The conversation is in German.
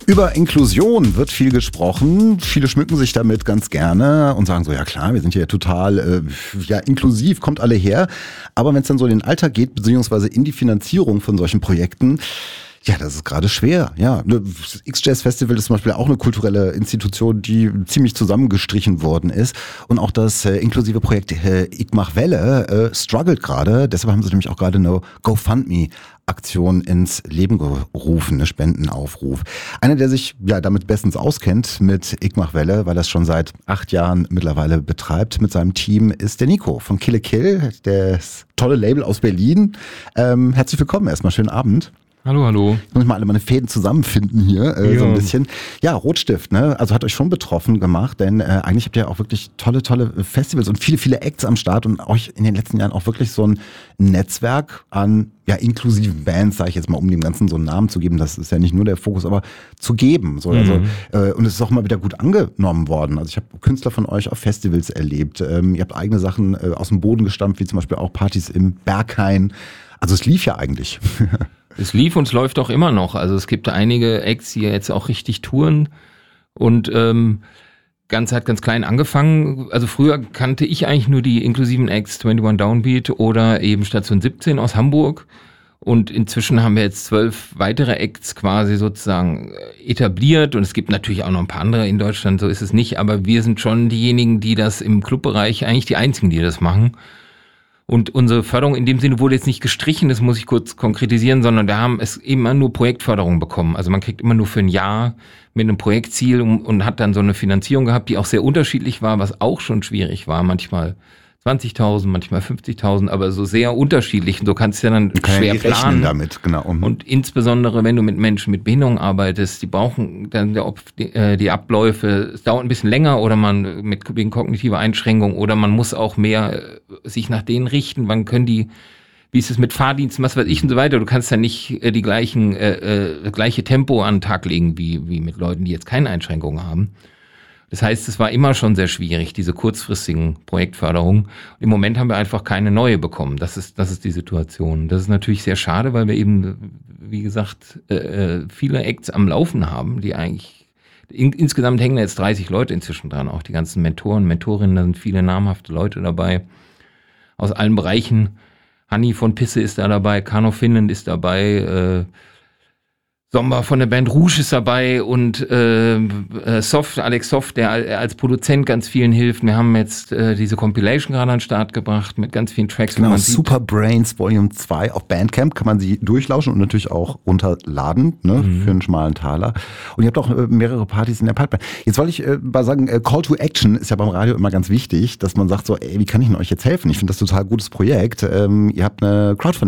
Über Inklusion wird viel gesprochen. Viele schmücken sich damit ganz gerne und sagen so, ja klar, wir sind hier total inklusiv, kommt alle her. Aber wenn es dann so in den Alltag geht, beziehungsweise in die Finanzierung von solchen Projekten, ja, das ist gerade schwer. Ja, das X-Jazz Festival ist zum Beispiel auch eine kulturelle Institution, die ziemlich zusammengestrichen worden ist. Und auch das inklusive Projekt Ich mach Welle struggelt gerade. Deshalb haben sie nämlich auch gerade eine GoFundMe-Aktion ins Leben gerufen, eine Spendenaufruf. Einer, der sich ja damit bestens auskennt mit Ich mach Welle, weil er das schon seit 8 Jahren mittlerweile betreibt mit seinem Team, ist der Nico von Kill a Kill, das tolle Label aus Berlin. Herzlich willkommen erstmal, schönen Abend. Hallo. Ich muss mal alle meine Fäden zusammenfinden hier, so ein bisschen. Ja, Rotstift, ne? Also hat euch schon betroffen gemacht, denn eigentlich habt ihr auch wirklich tolle Festivals und viele Acts am Start und euch in den letzten Jahren auch wirklich so ein Netzwerk an inklusiven Bands, sage ich jetzt mal, um dem Ganzen so einen Namen zu geben. Das ist ja nicht nur der Fokus, aber zu geben. So, also, und es ist auch mal wieder gut angenommen worden. Also ich habe Künstler von euch auf Festivals erlebt. Ihr habt eigene Sachen aus dem Boden gestampft, wie zum Beispiel auch Partys im Berghain. Also es lief ja eigentlich. Es lief und es läuft auch immer noch. Also es gibt einige Acts, die jetzt auch richtig touren und hat ganz klein angefangen. Also früher kannte ich eigentlich nur die inklusiven Acts 21 Downbeat oder eben Station 17 aus Hamburg. Und inzwischen haben wir jetzt 12 weitere Acts quasi sozusagen etabliert. Und es gibt natürlich auch noch ein paar andere in Deutschland, so ist es nicht. Aber wir sind schon diejenigen, die das im Clubbereich, eigentlich die einzigen, die das machen. Und unsere Förderung in dem Sinne wurde jetzt nicht gestrichen, das muss ich kurz konkretisieren, sondern wir haben es immer nur Projektförderung bekommen. Also man kriegt immer nur für ein Jahr mit einem Projektziel und hat dann so eine Finanzierung gehabt, die auch sehr unterschiedlich war, was auch schon schwierig war. Manchmal 20.000, manchmal 50.000, aber so sehr unterschiedlich. Und so kannst du ja dann schwer planen. Damit, genau. Und insbesondere, wenn du mit Menschen mit Behinderung arbeitest, die brauchen dann die Abläufe, es dauert ein bisschen länger oder man wegen kognitiver Einschränkung oder man muss auch mehr sich nach denen richten, wann können die, wie ist es mit Fahrdiensten, was weiß ich und so weiter. Du kannst ja nicht das gleiche Tempo an den Tag legen wie mit Leuten, die jetzt keine Einschränkungen haben. Das heißt, es war immer schon sehr schwierig, diese kurzfristigen Projektförderungen. Im Moment haben wir einfach keine neue bekommen. Das ist die Situation. Das ist natürlich sehr schade, weil wir eben, wie gesagt, viele Acts am Laufen haben, die eigentlich, insgesamt hängen jetzt 30 Leute inzwischen dran, auch die ganzen Mentoren, Mentorinnen, da sind viele namhafte Leute dabei, aus allen Bereichen. Hanni von Pisse ist da dabei, Kano Finnland ist dabei, Sommer von der Band Rouge ist dabei und Alex Soft, der als Produzent ganz vielen hilft. Wir haben jetzt diese Compilation gerade an den Start gebracht mit ganz vielen Tracks. Genau, Super Brains Volume 2 auf Bandcamp kann man sie durchlauschen und natürlich auch runterladen, ne, für einen schmalen Taler. Und ihr habt auch mehrere Partys in der Pipeline. Jetzt wollte ich mal sagen, Call to Action ist ja beim Radio immer ganz wichtig, dass man sagt so, ey, wie kann ich denn euch jetzt helfen? Ich finde das total gutes Projekt. Ihr habt eine Crowdfunding